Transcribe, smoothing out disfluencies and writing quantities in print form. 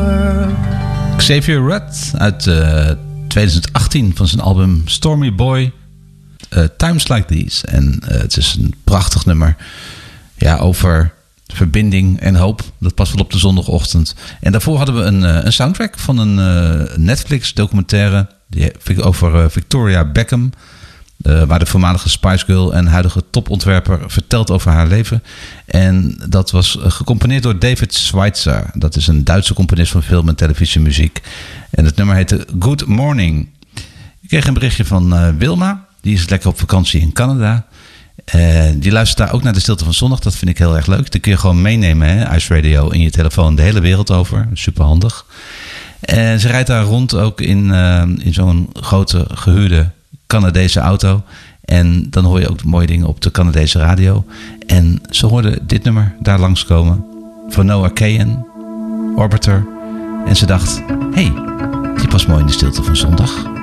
Xavier Rudd uit 2018 van zijn album Stormy Boy. Times Like These. En het is een prachtig nummer. Ja, over verbinding en hoop. Dat past wel op de zondagochtend. En daarvoor hadden we een soundtrack van een Netflix documentaire over Victoria Beckham. Waar de voormalige Spice Girl en huidige topontwerper vertelt over haar leven. En dat was gecomponeerd door David Schweitzer. Dat is een Duitse componist van film- en televisiemuziek. En het nummer heette Good Morning. Ik kreeg een berichtje van Wilma. Die is lekker op vakantie in Canada. Die luistert daar ook naar de Stilte van Zondag. Dat vind ik heel erg leuk. Die kun je gewoon meenemen, hè? Ice Radio in je telefoon de hele wereld over. Super handig. En ze rijdt daar rond ook in zo'n grote gehuurde Canadese auto. En dan hoor je ook mooie dingen op de Canadese radio. En ze hoorde dit nummer daar langskomen. Van Noah Kahan, Orbiter. En ze dacht, hey, die past mooi in de Stilte van Zondag.